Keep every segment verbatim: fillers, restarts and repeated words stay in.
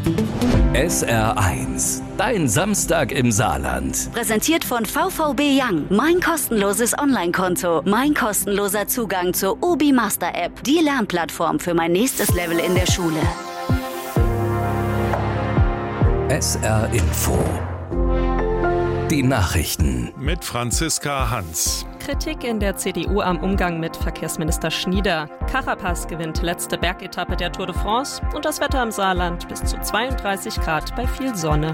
S R eins, dein Samstag im Saarland. Präsentiert von V V B Young. Mein kostenloses Online-Konto. Mein kostenloser Zugang zur Obi Master App. Die Lernplattform für mein nächstes Level in der Schule. S R Info. Die Nachrichten. Mit Franziska Hans. Kritik in der C D U am Umgang mit Verkehrsminister Schnieder. Carapaz gewinnt letzte Bergetappe der Tour de France und das Wetter im Saarland bis zu zweiunddreißig Grad bei viel Sonne.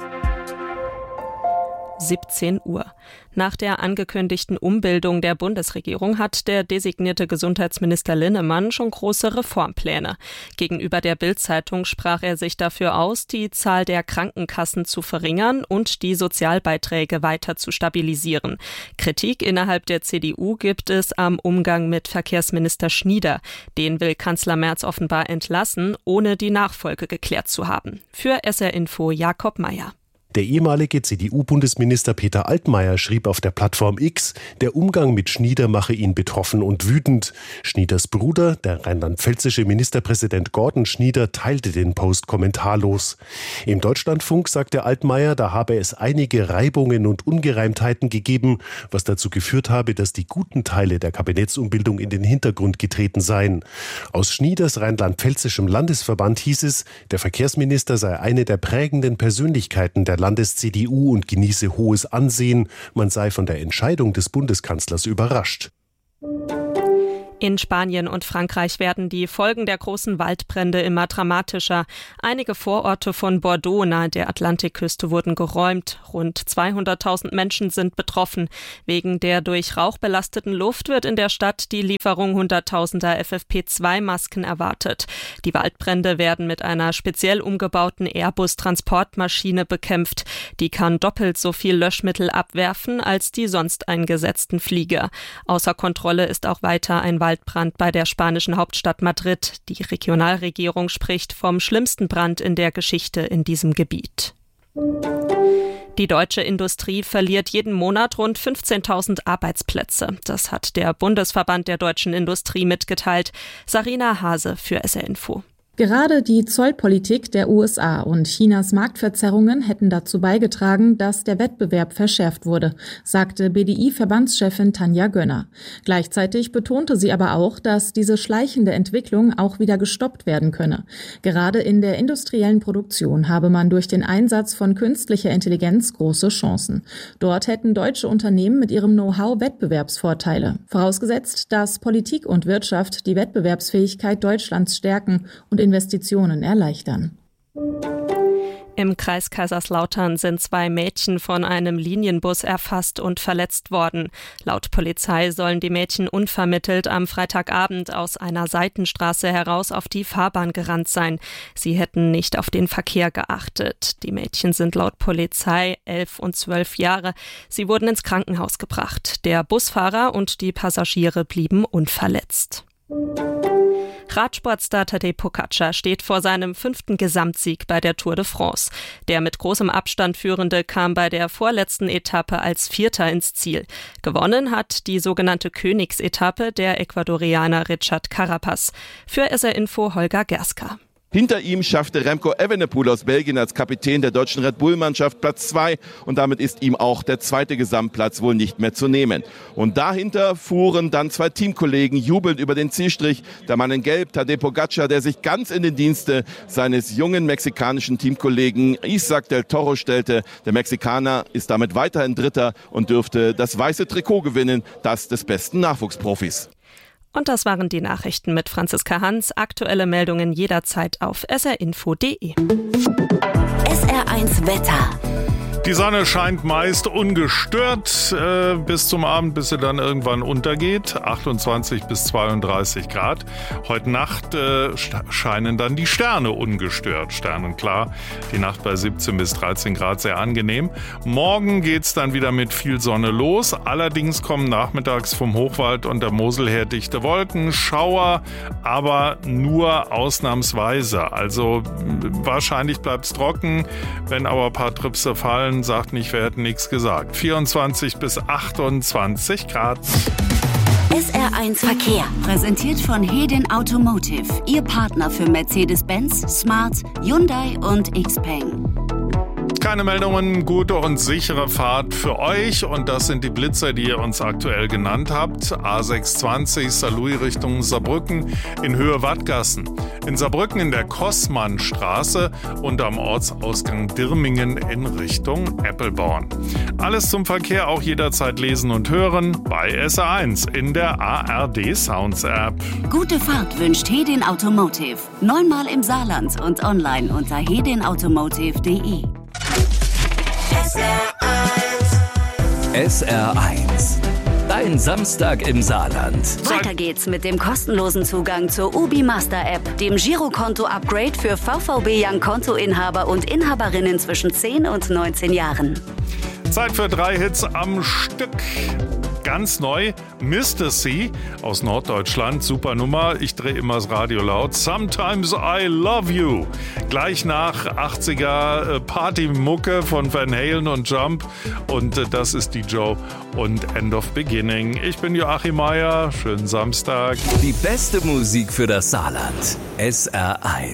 siebzehn Uhr. Nach der angekündigten Umbildung der Bundesregierung hat der designierte Gesundheitsminister Linnemann schon große Reformpläne. Gegenüber der Bild-Zeitung sprach er sich dafür aus, die Zahl der Krankenkassen zu verringern und die Sozialbeiträge weiter zu stabilisieren. Kritik innerhalb der C D U gibt es am Umgang mit Verkehrsminister Schnieder. Den will Kanzler Merz offenbar entlassen, ohne die Nachfolge geklärt zu haben. Für S R Info Jakob Meyer. Der ehemalige C D U-Bundesminister Peter Altmaier schrieb auf der Plattform X, der Umgang mit Schnieder mache ihn betroffen und wütend. Schnieders Bruder, der rheinland-pfälzische Ministerpräsident Gordon Schnieder, teilte den Post kommentarlos. Im Deutschlandfunk sagte Altmaier, da habe es einige Reibungen und Ungereimtheiten gegeben, was dazu geführt habe, dass die guten Teile der Kabinettsumbildung in den Hintergrund getreten seien. Aus Schnieders rheinland-pfälzischem Landesverband hieß es, der Verkehrsminister sei eine der prägenden Persönlichkeiten der Landes-C D U und genieße hohes Ansehen. Man sei von der Entscheidung des Bundeskanzlers überrascht. In Spanien und Frankreich werden die Folgen der großen Waldbrände immer dramatischer. Einige Vororte von Bordeaux nahe der Atlantikküste wurden geräumt. Rund zweihunderttausend Menschen sind betroffen. Wegen der durch Rauch belasteten Luft wird in der Stadt die Lieferung hunderttausender F F P zwei Masken erwartet. Die Waldbrände werden mit einer speziell umgebauten Airbus-Transportmaschine bekämpft. Die kann doppelt so viel Löschmittel abwerfen als die sonst eingesetzten Flieger. Außer Kontrolle ist auch weiter ein Waldbrand bei der spanischen Hauptstadt Madrid. Die Regionalregierung spricht vom schlimmsten Brand in der Geschichte in diesem Gebiet. Die deutsche Industrie verliert jeden Monat rund fünfzehntausend Arbeitsplätze. Das hat der Bundesverband der deutschen Industrie mitgeteilt. Sarina Hase für S R Info. Gerade die Zollpolitik der U S A und Chinas Marktverzerrungen hätten dazu beigetragen, dass der Wettbewerb verschärft wurde, sagte B D I-Verbandschefin Tanja Gönner. Gleichzeitig betonte sie aber auch, dass diese schleichende Entwicklung auch wieder gestoppt werden könne. Gerade in der industriellen Produktion habe man durch den Einsatz von künstlicher Intelligenz große Chancen. Dort hätten deutsche Unternehmen mit ihrem Know-how Wettbewerbsvorteile. Vorausgesetzt, dass Politik und Wirtschaft die Wettbewerbsfähigkeit Deutschlands stärken und Investitionen erleichtern. Im Kreis Kaiserslautern sind zwei Mädchen von einem Linienbus erfasst und verletzt worden. Laut Polizei sollen die Mädchen unvermittelt am Freitagabend aus einer Seitenstraße heraus auf die Fahrbahn gerannt sein. Sie hätten nicht auf den Verkehr geachtet. Die Mädchen sind laut Polizei elf und zwölf Jahre. Sie wurden ins Krankenhaus gebracht. Der Busfahrer und die Passagiere blieben unverletzt. Radsportstar Tadej Pogačar steht vor seinem fünften Gesamtsieg bei der Tour de France. Der mit großem Abstand Führende kam bei der vorletzten Etappe als Vierter ins Ziel. Gewonnen hat die sogenannte Königsetappe der Ecuadorianer Richard Carapaz. Für S R Info Holger Gerska. Hinter ihm schaffte Remco Evenepoel aus Belgien als Kapitän der deutschen Red Bull-Mannschaft Platz zwei und damit ist ihm auch der zweite Gesamtplatz wohl nicht mehr zu nehmen. Und dahinter fuhren dann zwei Teamkollegen jubelnd über den Zielstrich. Der Mann in Gelb, Tadej Pogačar, der sich ganz in den Dienste seines jungen mexikanischen Teamkollegen Isaac del Toro stellte. Der Mexikaner ist damit weiterhin Dritter und dürfte das weiße Trikot gewinnen, das des besten Nachwuchsprofis. Und das waren die Nachrichten mit Franziska Hans. Aktuelle Meldungen jederzeit auf s r info punkt d e. S R eins Wetter. Die Sonne scheint meist ungestört äh, bis zum Abend, bis sie dann irgendwann untergeht. achtundzwanzig bis zweiunddreißig Grad. Heute Nacht äh, scheinen dann die Sterne ungestört, sternenklar. Die Nacht bei siebzehn bis dreizehn Grad, sehr angenehm. Morgen geht's dann wieder mit viel Sonne los. Allerdings kommen nachmittags vom Hochwald und der Mosel her dichte Wolken, Schauer, aber nur ausnahmsweise. Also wahrscheinlich bleibt's trocken, wenn aber ein paar Tripse fallen, sagt nicht, wir hätten nichts gesagt. vierundzwanzig bis achtundzwanzig Grad. S R eins Verkehr, präsentiert von Hedin Automotive, Ihr Partner für Mercedes-Benz, Smart, Hyundai und Xpeng. Keine Meldungen, gute und sichere Fahrt für euch. Und das sind die Blitzer, die ihr uns aktuell genannt habt. A sechshundertzwanzig Saarlouis Richtung Saarbrücken in Höhe Wattgassen. In Saarbrücken in der Kossmannstraße und am Ortsausgang Dirmingen in Richtung Eppelborn. Alles zum Verkehr auch jederzeit lesen und hören bei S R eins in der A R D Sounds App. Gute Fahrt wünscht Hedin Automotive. Neunmal im Saarland und online unter hedin automotive punkt de. S R eins. Dein Samstag im Saarland. Weiter geht's mit dem kostenlosen Zugang zur Ubi Master App, dem Girokonto-Upgrade für VVB Young Kontoinhaber und Inhaberinnen zwischen zehn und neunzehn Jahren. Zeit für drei Hits am Stück. Ganz neu, Mister C aus Norddeutschland, super Nummer, ich drehe immer das Radio laut. Sometimes I Love You. Gleich nach achtziger Partymucke von Van Halen und Jump. Und das ist die Joe und End of Beginning. Ich bin Joachim Meier, schönen Samstag. Die beste Musik für das Saarland. S R eins.